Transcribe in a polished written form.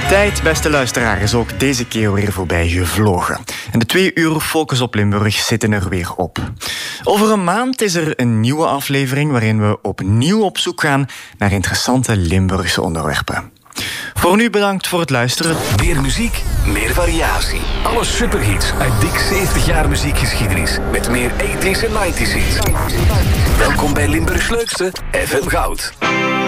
Tijd, beste luisteraar, is ook deze keer weer voorbij gevlogen. En de 2 uur Focus op Limburg zitten er weer op. Over een maand is er een nieuwe aflevering waarin we opnieuw op zoek gaan naar interessante Limburgse onderwerpen. Voor nu bedankt voor het luisteren. Meer muziek, meer variatie. Alle superhits uit dik 70 jaar muziekgeschiedenis. Met meer 80s en 90s hits. Welkom bij Limburgs leukste FM Goud.